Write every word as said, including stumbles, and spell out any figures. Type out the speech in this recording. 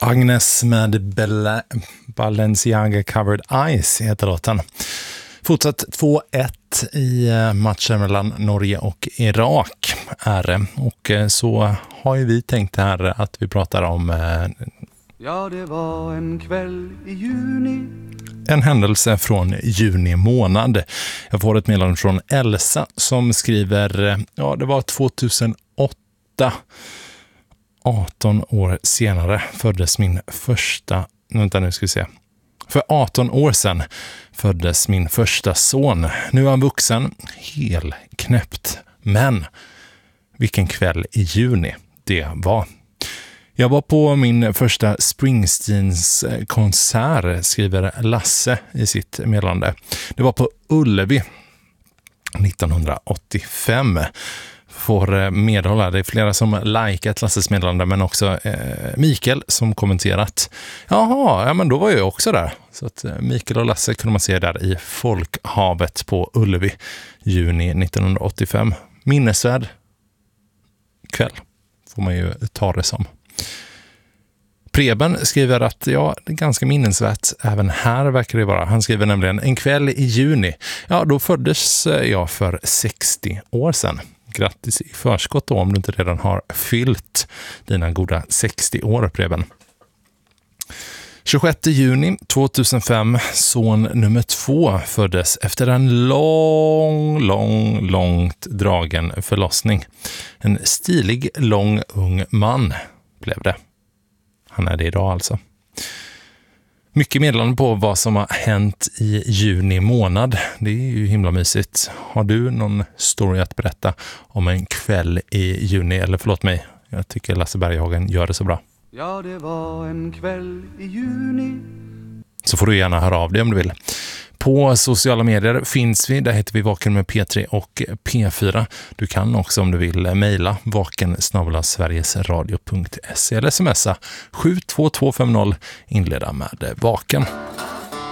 Agnes med Bella, Balenciaga Covered Eyes heter låten. Fortsatt två ett i matchen mellan Norge och Irak är det. Och så har ju vi tänkt här att vi pratar om ja, det var en kväll i juni. En händelse från juni månad. Jag får ett meddelande från Elsa som skriver, ja det var tjugohundraåtta. arton år senare föddes min första, vänta nu ska vi se. För arton år sedan föddes min första son. Nu är han vuxen, helknäppt. Men vilken kväll i juni det var. Jag var på min första Springsteens konsert, skriver Lasse i sitt meddelande. Det var på Ullevi nittonhundraåttiofem. Får medhålla. Det är flera som likat Lasses meddelande, men också eh, Mikael som kommenterat. Jaha, ja men då var jag också där. Så att eh, Mikael och Lasse kunde man se där i Folkhavet på Ullevi juni nittonhundraåttiofem. Minnesvärd kväll får man ju ta det som. Preben skriver att ja, det är ganska minnesvärt även här verkar det vara. Han skriver nämligen en kväll i juni. Ja, då föddes jag för sextio år sedan. Grattis i förskott då, om du inte redan har fyllt dina goda sextio år, Preben. tjugosjätte juni tvåtusenfem, son nummer två föddes efter en lång, lång, långt dragen förlossning. En stilig, lång, ung man blev det. Han är det idag alltså. Mycket meddelande på vad som har hänt i juni månad. Det är ju himla mysigt. Har du någon story att berätta om en kväll i juni? Eller förlåt mig, jag tycker Lasse Berghagen gör det så bra. Ja, det var en kväll i juni. Så får du gärna höra av dig om du vill. På sociala medier finns vi, där heter vi Vaken med P tre och P fyra. Du kan också om du vill mejla vaken snabel-a sverigesradio punkt se eller smsa sju två två fem noll, inleda med Vaken.